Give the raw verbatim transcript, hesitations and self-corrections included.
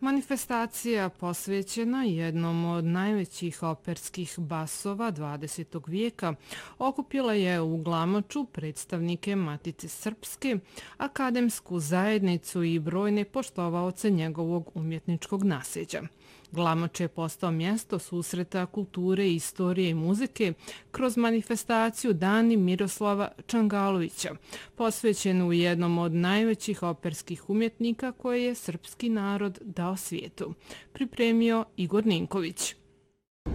Manifestacija posvećena jednom od najvećih operskih basova dvadesetog vijeka okupila je u Glamoču predstavnike Matice Srpske, akademsku zajednicu i brojne poštovaoce njegovog umjetničkog nasljeđa. Glamoč je postao mjesto susreta kulture, istorije i muzike kroz manifestaciju Dani Miroslava Čangalovića, posvećenu jednom od najvećih operskih umjetnika koje je srpski narod dao svijetu, pripremio Igor Ninković.